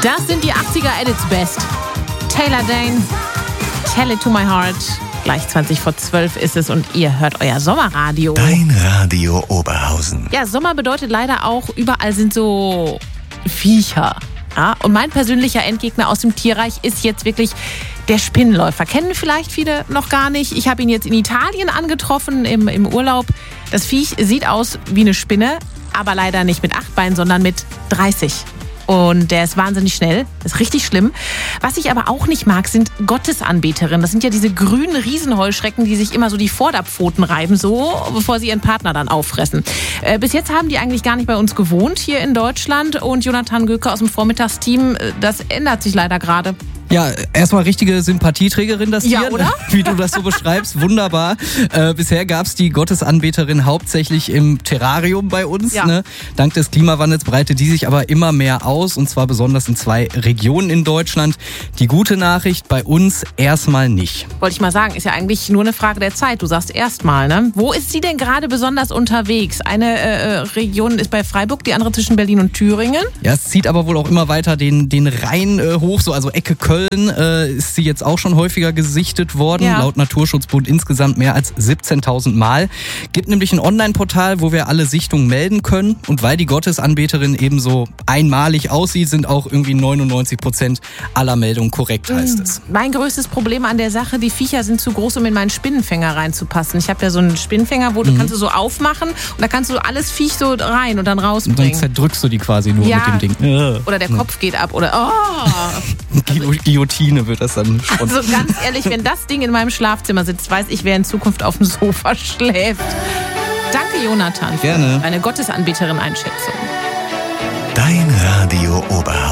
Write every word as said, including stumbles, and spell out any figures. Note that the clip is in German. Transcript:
Das sind die achtziger at its best. Taylor Dane, Tell It To My Heart. Gleich zwanzig vor zwölf ist es und ihr hört euer Sommerradio. Dein Radio Oberhausen. Ja, Sommer bedeutet leider auch, überall sind so Viecher. Ja, und mein persönlicher Endgegner aus dem Tierreich ist jetzt wirklich der Spinnenläufer. Kennen vielleicht viele noch gar nicht. Ich habe ihn jetzt in Italien angetroffen im, im Urlaub. Das Viech sieht aus wie eine Spinne, aber leider nicht mit acht Beinen, sondern mit dreißig. Und der ist wahnsinnig schnell. Das ist richtig schlimm. Was ich aber auch nicht mag, sind Gottesanbeterinnen. Das sind ja diese grünen Riesenheuschrecken, die sich immer so die Vorderpfoten reiben, so, bevor sie ihren Partner dann auffressen. Äh, bis jetzt haben die eigentlich gar nicht bei uns gewohnt, hier in Deutschland. Und Jonathan Göke aus dem Vormittagsteam, das ändert sich leider gerade. Ja, erstmal richtige Sympathieträgerin, das Ja, Tier, oder? Wie du das so beschreibst. Wunderbar. Äh, bisher gab's die Gottesanbeterin hauptsächlich im Terrarium bei uns. Ja. Ne? Dank des Klimawandels breitet die sich aber immer mehr aus, und zwar besonders in zwei Regionen in Deutschland. Die gute Nachricht, bei uns erstmal nicht. Wollte ich mal sagen, ist ja eigentlich nur eine Frage der Zeit. Du sagst erstmal, ne? Wo ist sie denn gerade besonders unterwegs? Eine äh, Region ist bei Freiburg, die andere zwischen Berlin und Thüringen. Ja, es zieht aber wohl auch immer weiter den, den Rhein äh, hoch, so also Ecke Köln. Äh, ist sie jetzt auch schon häufiger gesichtet worden, ja. Laut Naturschutzbund insgesamt mehr als siebzehntausend Mal. Gibt nämlich ein Online-Portal, wo wir alle Sichtungen melden können, und weil die Gottesanbeterin eben so einmalig aussieht, sind auch irgendwie neunundneunzig Prozent aller Meldungen korrekt, heißt es. Mein größtes Problem an der Sache, die Viecher sind zu groß, um in meinen Spinnenfänger reinzupassen. Ich habe ja so einen Spinnenfänger, wo du mhm. kannst du so aufmachen und da kannst du alles Viech so rein und dann rausbringen. Und dann zerdrückst du die quasi nur ja. mit dem Ding. Oder der Kopf geht ab oder oh. Guillotine wird das dann schon. Also ganz ehrlich, wenn das Ding in meinem Schlafzimmer sitzt, weiß ich, wer in Zukunft auf dem Sofa schläft. Danke, Jonathan, für Gerne. eine Gottesanbeterin-Einschätzung. Dein Radio Oberhausen.